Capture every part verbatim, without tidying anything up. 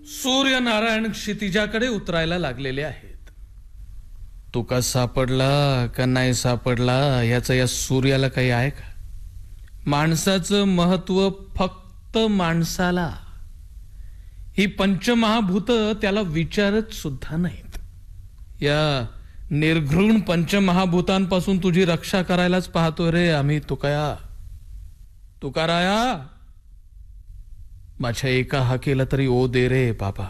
सूर्यनारायण क्षितिजाकडे उतरायला लागलेले आहेत. तुका सापडला का नाही सापडला याचं या सूर्याला काही आहे का? माणसाचं महत्व फक्त माणसाला. ही पंचमहाभूत त्याला विचारत सुद्धा नाहीत. या निर्घृण पंचमहाभूतांपासून तुझी रक्षा करायलाच पाहतोय रे आम्ही. तुकाया तुकाराया, माझ्या एका हाकेला तरी ओ दे रे बाबा.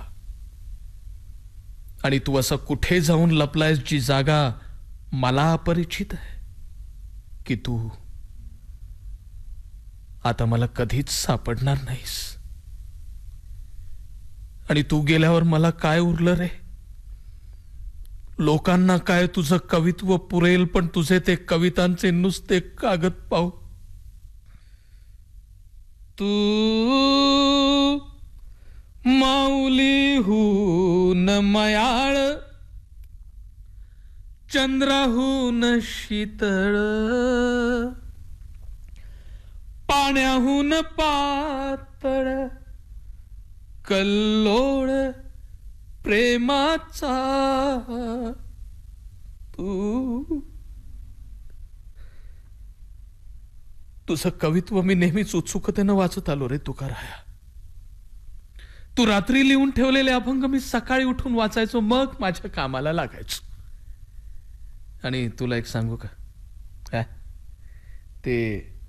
आणि तू असं कुठे जाऊन लपलायस जी जागा मला अपरिचित आहे, की तू आता मला कधीच सापडणार नाहीस. आणि तू गेल्यावर मला काय उरलं रे? लोकांना काय तुझं कवित्व पुरेल, पण तुझे ते कवितांचे नुसते कागद पाहू. तू माऊलीहून मयाळ, चंद्राहून शीतळ, पाण्याहून पातळ, कल्लोळ प्रेमाचा तू. तुझं कवित्व मी नेहमीच उत्सुकतेनं वाचत आलो रे तुकाराया. तू रात्री लिहून ठेवलेले अभंग मी सकाळी उठून वाचायचो, मग माझ्या कामाला लागायचो. आणि तुला एक सांगू का, ते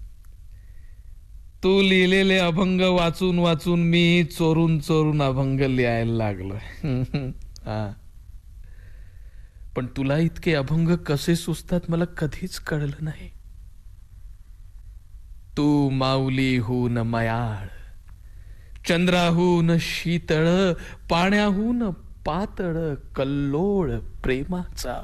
तू लिहिलेले अभंग वाचून वाचून मी चोरून चोरून अभंग लिहायला लागलोय. हा, पण तुला इतके अभंग कसे सुचतात मला कधीच कळलं नाही. तू माऊलीहून मयाळ, चंद्राहून शीतळ, पाण्याहून पातळ, कल्लोळ प्रेमाचा.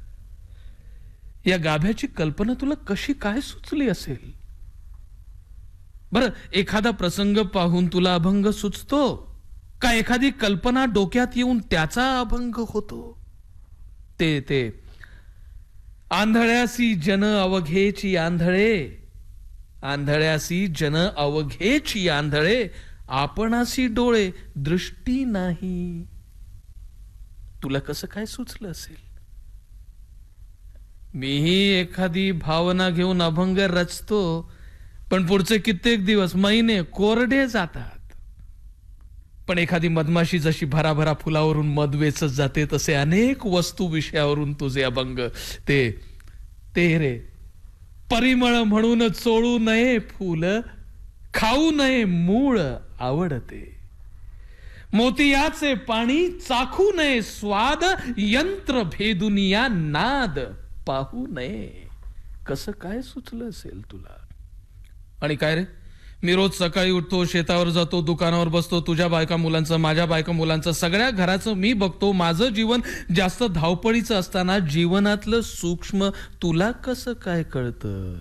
या गाभ्याची कल्पना तुला कशी काय सुचली असेल? बर, एखादा प्रसंग पाहून तुला अभंग सुचतो का एखादी कल्पना डोक्यात येऊन त्याचा अभंग होतो? ते ते आंधळ्यासी जन अवघेची आंधळे, आंधळ्यासी जन अवघेची आंधळे, आपणासी डोळे दृष्टी नाही. तुला कसं काय सुचलं असेल? मीही एखादी भावना घेऊन अभंग रचतो, पण पुढचे कित्येक दिवस महिने कोरडे जातात. पण एखादी मधमाशी जशी भराभरा फुलावरून मध वेचत जाते, तसे अनेक वस्तू विषयावरून तुझे अभंग. ते ते रे, परिमळ म्हणून चोळू नये फूल, खाऊ नये मूळ आवडते, मोतियाचे पाणी चाखू नये स्वाद, यंत्र भेदुनिया नाद पाहू नये. कसं काय सुचलं असेल तुला? आणि काय रे, मी रोज सकाळी उठतो, शेतावर जातो, दुकानावर बसतो, तुझ्या बायका मुलांचं, माझ्या बायका मुलांचं, सगळ्या घराचं मी बघतो. माझं जीवन जास्त धावपळीचं असताना जीवनातलं सूक्ष्म तुला कसं काय कळतं?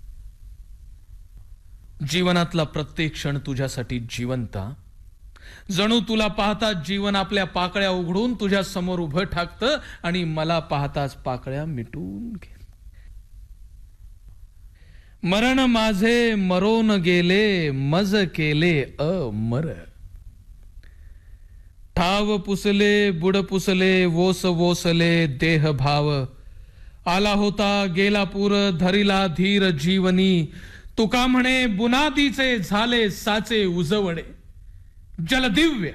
जीवनातला प्रत्येक क्षण तुझ्यासाठी जिवंता. जणू तुला पाहताच जीवन आपल्या पाकळ्या उघडून तुझ्या समोर उभं ठाकतं आणि मला पाहताच पाकळ्या मिटून घे. मरण माझे मरोन गेले, मज केले अमर, ठाव पुसले बुड पुसले, वोस वोसले देह भाव, आला होता गेला पूर, धरिला धीर जीवनी, तुका म्हणे बुनादीचे झाले साचे उजवणे, जलदिव्य.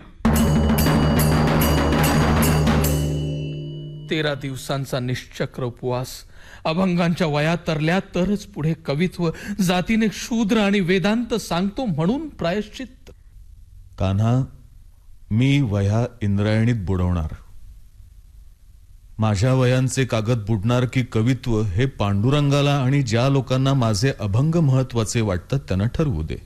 तेरा दिवसांचा निश्चक्र उपवास, अभंगांच्या वयात तरल्या तरच पुढे कवित्व, जातीने शूद्र आणि वेदांत सांगतो म्हणून प्रायश्चित्त. कान्हा, मी वया इंद्रायणीत बुडवणार. माझ्या वयांचे कागद बुडणार की कवित्व हे पांडुरंगाला आणि ज्या लोकांना माझे अभंग महत्वाचे वाटतात त्यांना ठरवू दे.